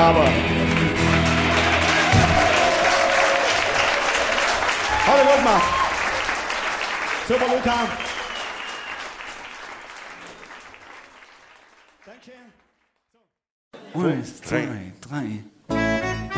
aber. Hallo, gut gemacht. Super, Luca. Danke. Eins, zwei, drei.